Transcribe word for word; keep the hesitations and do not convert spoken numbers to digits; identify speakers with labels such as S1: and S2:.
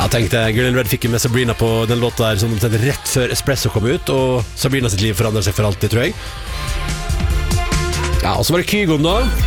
S1: Jeg tenkte Gillian Red fikk med Sabrina på den låta der, som rett før Espresso kom ut, og Sabrina sitt liv forandret seg for alltid, tror jeg. Ja, og så var det Kygon da.